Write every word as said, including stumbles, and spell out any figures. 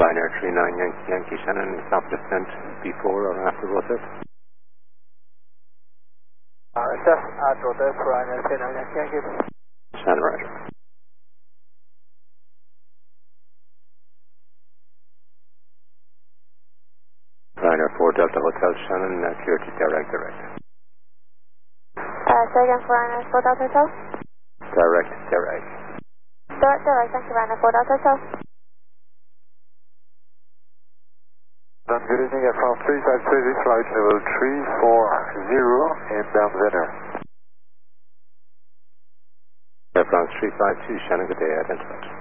Ryanair three nine Yankee, Yankee Shannon, stop descent before or after rotate? R S F at rotate for Ryanair three nine Yankee, Yankee. Shannon, right. Ryanair four Delta Hotel Shannon, uh, clear to direct, direct. Uh, say again for Ryanair four Delta Hotel? Direct, direct. Direct, direct, thank you Ryanair four Delta Hotel. Good evening, Air France three five three, flight level three four zero, inbound Zenner. Air France three five two, Shannon, good day, identified.